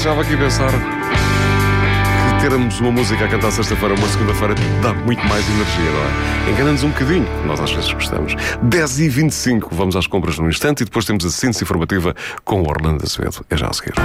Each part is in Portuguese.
estava aqui a pensar que termos uma música a cantar sexta-feira, uma segunda-feira, dá muito mais energia, não é? Engana-nos um bocadinho, nós às vezes gostamos. 10h25, vamos às compras num instante e depois temos a síntese informativa com o Orlando Azevedo. É já a seguir.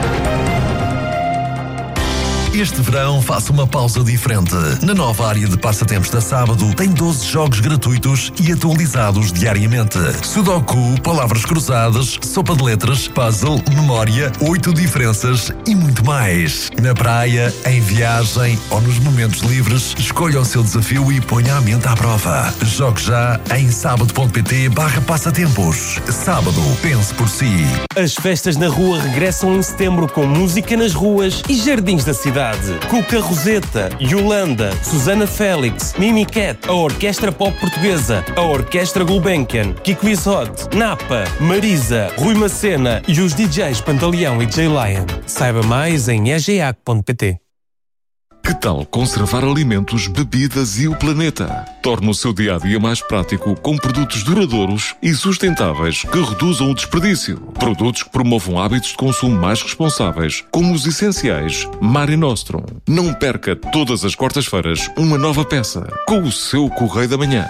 Este verão faça uma pausa diferente. Na nova área de passatempos da Sábado tem 12 jogos gratuitos e atualizados diariamente. Sudoku, palavras cruzadas, sopa de letras, puzzle, memória, 8 diferenças e muito mais. Na praia, em viagem ou nos momentos livres, escolha o seu desafio e ponha a mente à prova. Jogue já em sábado.pt/passatempos. Sábado, pense por si. As festas na rua regressam em setembro com música nas ruas e jardins da cidade. Cuca Roseta, Yolanda, Susana Félix, Mimi Cat, a Orquestra Pop Portuguesa, a Orquestra Gulbenkian, Kiko Isot, Napa, Marisa, Rui Macena e os DJs Pantaleão e J-Lion. Saiba mais em egeac.pt. Que tal conservar alimentos, bebidas e o planeta? Torne o seu dia-a-dia mais prático com produtos duradouros e sustentáveis que reduzam o desperdício. Produtos que promovam hábitos de consumo mais responsáveis, como os essenciais Mare Nostrum. Não perca todas as quartas-feiras uma nova peça com o seu Correio da Manhã.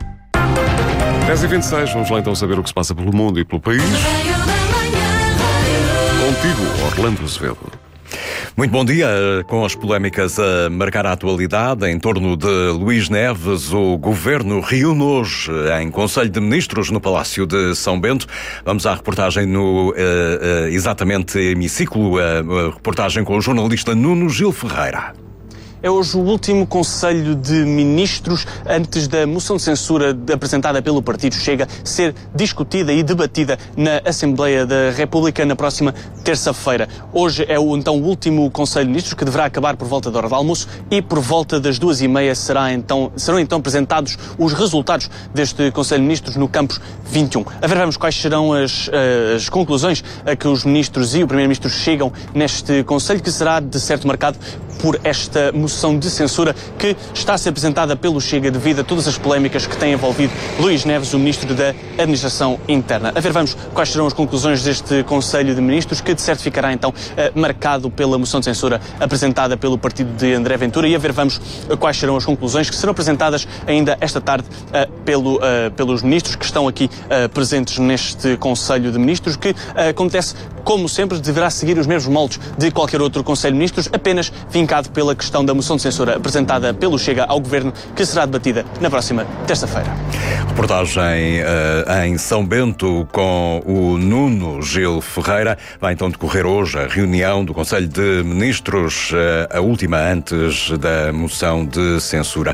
10h26, vamos lá então saber o que se passa pelo mundo e pelo país. Contigo, Orlando Azevedo. Muito bom dia. Com as polémicas a marcar a atualidade em torno de Luís Neves, o Governo reúne hoje em Conselho de Ministros no Palácio de São Bento. Vamos à reportagem no exatamente hemiciclo, a reportagem com o jornalista Nuno Gil Ferreira. É hoje o último Conselho de Ministros antes da moção de censura apresentada pelo Partido Chega ser discutida e debatida na Assembleia da República na próxima terça-feira. Hoje é então o último Conselho de Ministros, que deverá acabar por volta da hora do almoço, e por volta das 2h30 serão então apresentados os resultados deste Conselho de Ministros no Campus 21. A ver, vamos quais serão as conclusões a que os ministros e o Primeiro-Ministro chegam neste Conselho, que será de certo marcado por esta moção de censura que está a ser apresentada pelo Chega devido a todas as polémicas que têm envolvido Luís Neves, o Ministro da Administração Interna. A ver, vamos quais serão as conclusões deste Conselho de Ministros, que de certo ficará então marcado pela moção de censura apresentada pelo partido de André Ventura, e a ver, vamos quais serão as conclusões que serão apresentadas ainda esta tarde pelos ministros que estão aqui presentes neste Conselho de Ministros, que acontece, como sempre, deverá seguir os mesmos moldes de qualquer outro Conselho de Ministros, apenas vincado pela questão da moção de censura apresentada pelo Chega ao Governo, que será debatida na próxima terça-feira. Reportagem em São Bento com o Nuno Gil Ferreira. Vai então decorrer hoje a reunião do Conselho de Ministros, a última antes da moção de censura.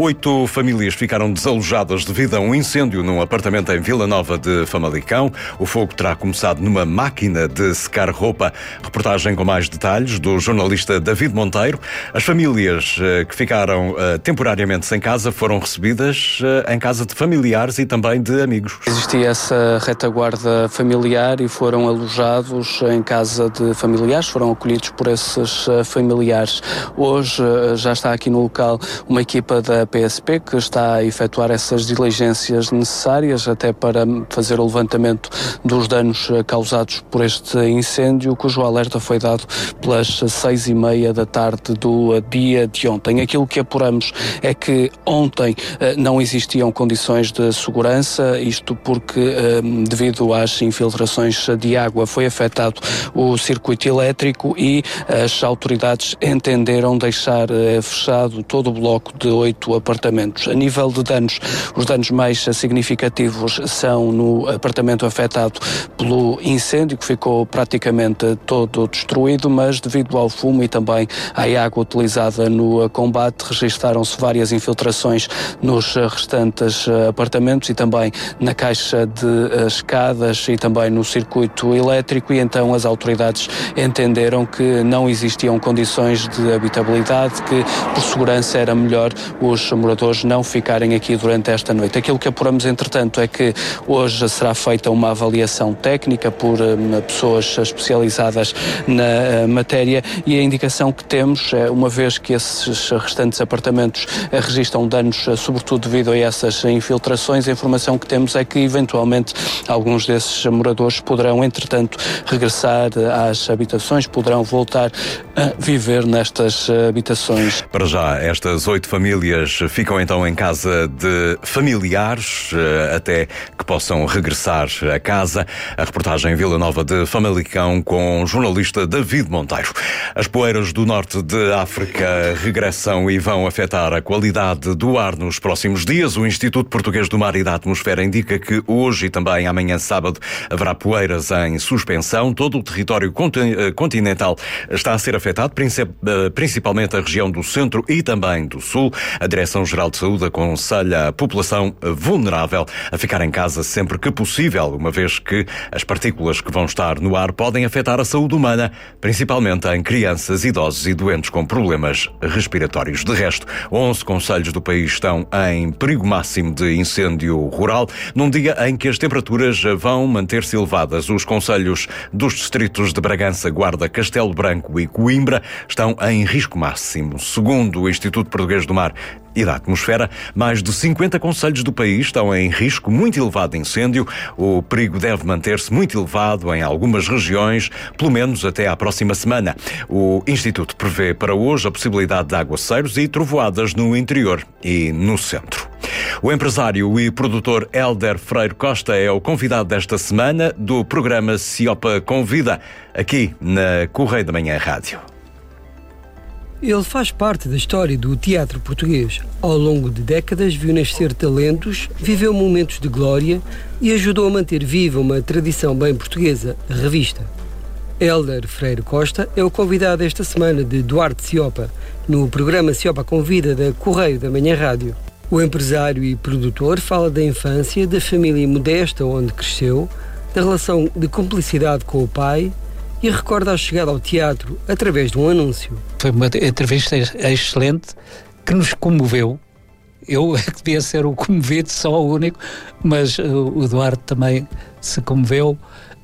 8 famílias ficaram desalojadas devido a um incêndio num apartamento em Vila Nova de Famalicão. O fogo terá começado numa máquina de secar roupa. Reportagem com mais detalhes do jornalista David Monteiro. As famílias que ficaram temporariamente sem casa foram recebidas em casa de familiares e também de amigos. Existia essa retaguarda familiar e foram alojados em casa de familiares, foram acolhidos por esses familiares. Hoje já está aqui no local uma equipa da PSP que está a efetuar essas diligências necessárias até para fazer o levantamento dos danos causados por este incêndio, cujo alerta foi dado pelas 6h30 da tarde do dia de ontem. Aquilo que apuramos é que ontem não existiam condições de segurança, isto porque devido às infiltrações de água foi afetado o circuito elétrico e as autoridades entenderam deixar fechado todo o bloco de 8 apartamentos. A nível de danos, os danos mais significativos são no apartamento afetado pelo incêndio, que ficou praticamente todo destruído, mas devido ao fumo e também à água utilizada no combate, registaram-se várias infiltrações nos restantes apartamentos e também na caixa de escadas e também no circuito elétrico, e então as autoridades entenderam que não existiam condições de habitabilidade, que por segurança era melhor os moradores não ficarem aqui durante esta noite. Aquilo que apuramos, entretanto, é que hoje será feita uma avaliação técnica por pessoas especializadas na matéria, e a indicação que temos, uma vez que esses restantes apartamentos registram danos, sobretudo devido a essas infiltrações, infiltrações. A informação que temos é que, eventualmente, alguns desses moradores poderão, entretanto, regressar às habitações, poderão voltar a viver nestas habitações. Para já, estas 8 famílias ficam então em casa de familiares até que possam regressar a casa. A reportagem em Vila Nova de Famalicão com o jornalista David Monteiro. As poeiras do norte de África regressam e vão afetar a qualidade do ar nos próximos dias. O Instituto Português do Mar e da Atmosfera indica que hoje e também amanhã sábado haverá poeiras em suspensão. Todo o território continental está a ser afetado, principalmente a região do centro e também do sul. A Direção-Geral de Saúde aconselha a população vulnerável a ficar em casa sempre que possível, uma vez que as partículas que vão estar no ar podem afetar a saúde humana, principalmente em crianças, idosos e doentes com problemas respiratórios. De resto, 11 concelhos do país estão em perigo máximo de incêndio rural, num dia em que as temperaturas vão manter-se elevadas. Os concelhos dos distritos de Bragança, Guarda, Castelo Branco e Coimbra estão em risco máximo. Segundo o Instituto Português do Mar e da Atmosfera, mais de 50 concelhos do país estão em risco muito elevado de incêndio. O perigo deve manter-se muito elevado em algumas regiões, pelo menos até à próxima semana. O Instituto prevê para hoje a possibilidade de aguaceiros e trovoadas no interior e no centro. O empresário e produtor Hélder Freire Costa é o convidado desta semana do programa CIOPA Convida, aqui na Correio da Manhã Rádio. Ele faz parte da história do teatro português. Ao longo de décadas viu nascer talentos, viveu momentos de glória e ajudou a manter viva uma tradição bem portuguesa, a revista. Hélder Freire Costa é o convidado esta semana de Duarte Ciopa, no programa CIOPA Convida da Correio da Manhã Rádio. O empresário e produtor fala da infância, da família modesta onde cresceu, da relação de cumplicidade com o pai e recorda a chegada ao teatro através de um anúncio. Foi uma entrevista excelente que nos comoveu. Eu é que devia ser o comovido, só o único, mas o Duarte também se comoveu.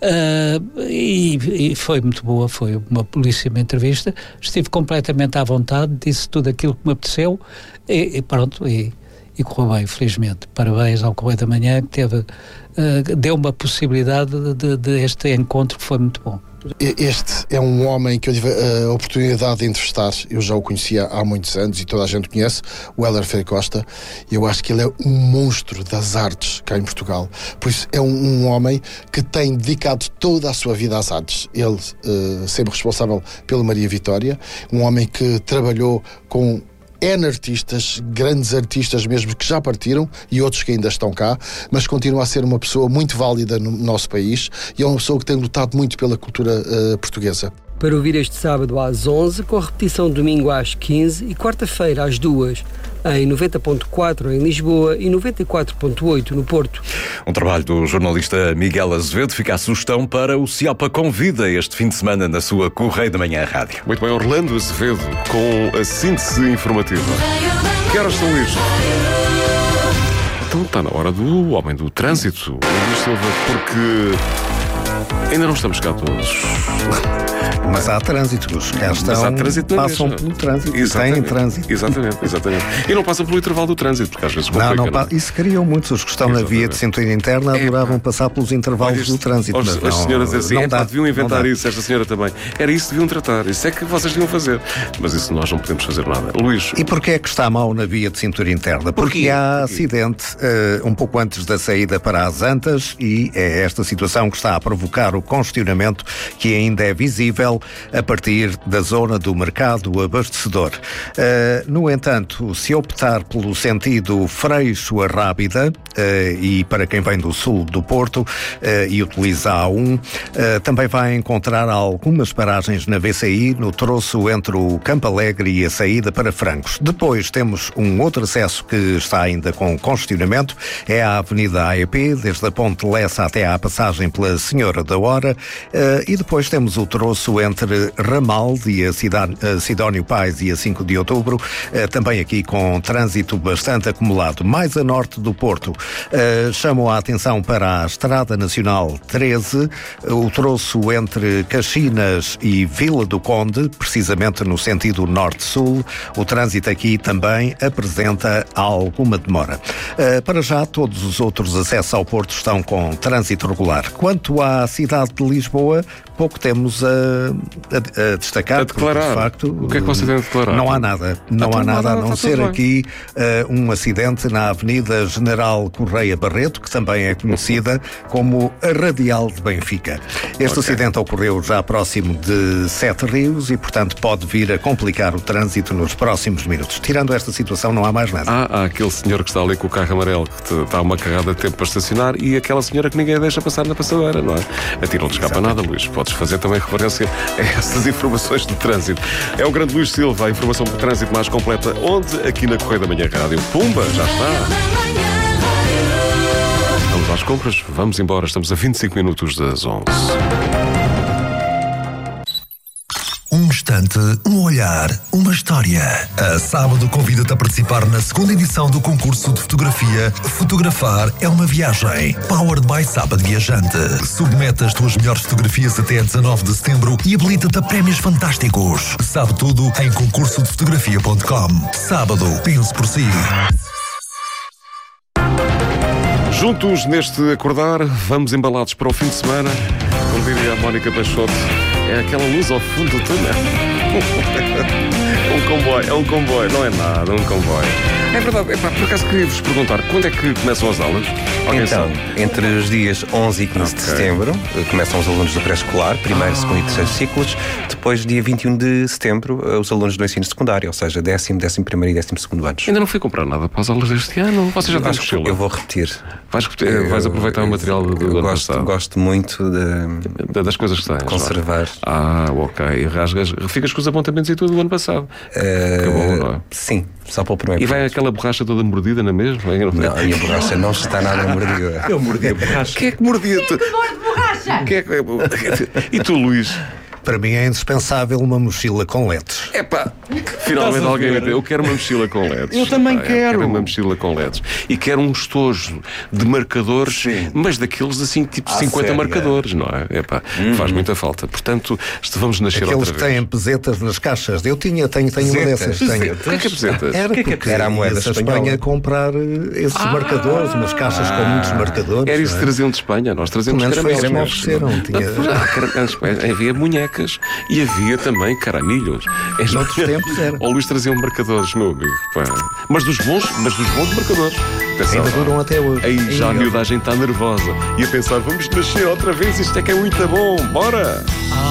E foi muito boa, foi uma belíssima entrevista. Estive completamente à vontade, disse tudo aquilo que me apeteceu e pronto, e correu bem, felizmente. Parabéns ao Correio da Manhã, que deu uma possibilidade de este encontro que foi muito bom. Este é um homem que eu tive a oportunidade de entrevistar. Eu já o conhecia há muitos anos e toda a gente conhece, o Hélder Freire Costa. Eu acho que ele é um monstro das artes cá em Portugal. Por isso é um homem que tem dedicado toda a sua vida às artes. Ele sempre responsável pela Maria Vitória, um homem que trabalhou com artistas, grandes artistas mesmo, que já partiram e outros que ainda estão cá, mas continua a ser uma pessoa muito válida no nosso país e é uma pessoa que tem lutado muito pela cultura portuguesa. Para ouvir este sábado às 11, com repetição domingo às 15 e quarta-feira às 2, em 90.4 em Lisboa e 94.8 no Porto. Um trabalho do jornalista Miguel Azevedo. Fica a sugestão para o CIOPA Convida este fim de semana na sua Correio da Manhã Rádio. Muito bem, Orlando Azevedo com a síntese informativa. Que horas são isto? Então está na hora do Homem do Trânsito, Luís Silva, porque ainda não estamos cá todos. Mas há trânsito, os carros passam pelo trânsito, têm trânsito. Exatamente. E não passam pelo intervalo do trânsito, porque às vezes complica. Isso queriam muitos, os que estão na via de cintura interna adoravam passar pelos intervalos do trânsito. As senhoras assim, deviam inventar isso, esta senhora também. Era isso que deviam tratar, isso é que vocês deviam fazer. Mas isso nós não podemos fazer nada. Luís. E porquê é que está mal na via de cintura interna? Porque há acidente um pouco antes da saída para as Antas e é esta situação que está a provocar o congestionamento que ainda é visível a partir da zona do mercado abastecedor. No entanto, se optar pelo sentido Freixo a Rábida e para quem vem do sul do Porto e utiliza a A1, também vai encontrar algumas paragens na VCI no troço entre o Campo Alegre e a saída para Francos. Depois temos um outro acesso que está ainda com congestionamento, é a Avenida AEP, desde a Ponte Lessa até à passagem pela Senhora da Hora, e depois temos o troço troço entre Ramalde e a Sidónio Pais e a 5 de outubro, também aqui com trânsito bastante acumulado. Mais a norte do Porto, chamo a atenção para a Estrada Nacional 13, o troço entre Caxinas e Vila do Conde, precisamente no sentido norte-sul. O trânsito aqui também apresenta alguma demora. Para já, todos os outros acessos ao Porto estão com trânsito regular. Quanto à cidade de Lisboa, pouco temos a destacar. A declarar. Porque, de facto, o que é que você tem a declarar? Não há nada. Não há nada, a não ser aqui um acidente na Avenida General Correia Barreto, que também é conhecida como a Radial de Benfica. Este acidente ocorreu já próximo de Sete Rios e, portanto, pode vir a complicar o trânsito nos próximos minutos. Tirando esta situação, não há mais nada. Há aquele senhor que está ali com o carro amarelo, que está uma carrada de tempo para estacionar, e aquela senhora que ninguém deixa passar na passadeira, não é? A ti não te escapa nada, Luís. Podes fazer também referência a essas informações de trânsito. É o grande Luís Silva, a informação de trânsito mais completa. Onde? Aqui na Correia da Manhã Rádio. Pumba, já está. Vamos às compras, vamos embora. Estamos a 25 minutos das 11. Um instante, um olhar, uma história. A Sábado convida-te a participar na segunda edição do concurso de fotografia Fotografar é uma Viagem. Powered by Sábado Viajante. Submete as tuas melhores fotografias até 19 de setembro e habilita-te a prémios fantásticos. Sabe tudo em concursodefotografia.com. Sábado, pense por si. Juntos neste acordar, vamos embalados para o fim de semana. Como diria a Mónica Peixoto, é aquela luz ao fundo do túnel. É um comboio, não é nada, um comboio. É verdade, por acaso queria-vos perguntar, quando é que começam as aulas? Então, entre os dias 11 e 15 de setembro, começam os alunos do pré-escolar, primeiro, segundo e terceiro ciclos. Depois, dia 21 de setembro, os alunos do ensino secundário, ou seja, 10º, 11º e 12º anos. Ainda não fui comprar nada para as aulas deste ano? Você já está a Eu vou repetir. Vais aproveitar o material do ano passado? Gosto muito das coisas que tens. Conservar. Ok. E ficas com os apontamentos e tudo do ano passado. Acabou, não é? Sim, só para o primeiro. E vai aquela borracha toda mordida na mesma? Não, a minha borracha não está nada mordida. Eu mordi a borracha. Quem é que mordia? Quem é que morde borracha? E tu, Luís? Para mim é indispensável uma mochila com LEDs. Finalmente alguém me deu. Eu quero uma mochila com LEDs. Eu também quero. Uma mochila com LEDs. E quero um estojo de marcadores, mas daqueles assim, tipo 50 marcadores, não é? Faz muita falta. Portanto, vamos nascer aqueles outra vez. Aqueles que têm pesetas nas caixas. Eu tenho uma dessas. O que é pesetas? Era a moeda espanhola. Espanha comprar esses marcadores, umas caixas com muitos marcadores. Era isso que traziam de Espanha. Nós trazíamos caramelos. Havia bonecas e havia também caramilhos. Noutros tempos era. O Luís traziam marcadores, meu amigo. Mas dos bons marcadores. Atenção, ainda duram até hoje. Aí já a miudagem está nervosa e a pensar, vamos nascer outra vez, isto é que é muito bom, bora!